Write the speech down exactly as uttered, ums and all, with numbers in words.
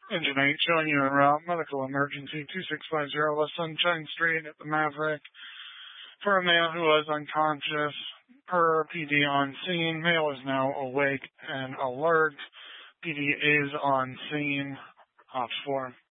Engine eight showing you en route. Medical emergency two six five zero West Sunshine Street at the Maverick for a male who was unconscious. Per P D on scene, male is now awake and alert. P D is on scene. Ops four.